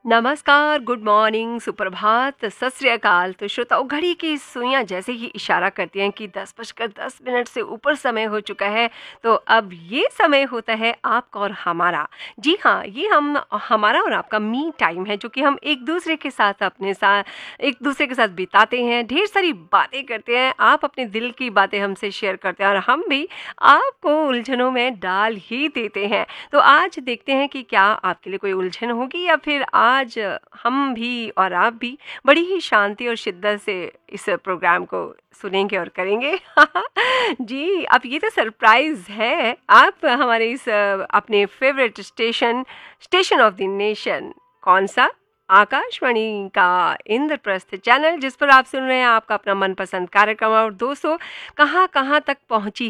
नमस्कार, good morning, सुप्रभात, सत श्री अकाल। तो श्रोताओं, घड़ी की सुइयां जैसे ही इशारा करती हैं कि 10 बजकर 10 मिनट से ऊपर समय हो चुका है, तो अब ये समय होता है आपका और हमारा। जी हाँ, ये हम हमारा और आपका मी टाइम है, जो कि हम एक दूसरे के साथ बिताते हैं, ढेर सारी बातें करते हैं। आप अपने दिल की बातें हमसे शेयर करते हैं और हम भी आपको उलझनों में डाल ही देते हैं। तो आज देखते हैं कि क्या आपके लिए कोई उलझन होगी, या फिर आज हम भी और आप भी बड़ी ही शांति और शिद्दत से इस प्रोग्राम को सुनेंगे और करेंगे। जी, अब ये तो सरप्राइज है। आप हमारे इस अपने favourite station of the nation, कौन सा? आकाशवाणी का इंद्रप्रस्थ चैनल, जिस पर आप सुन रहे हैं आपका अपना मनपसंद कार्यक्रम। और दोस्तों, कहाँ कहाँ तक पहुंची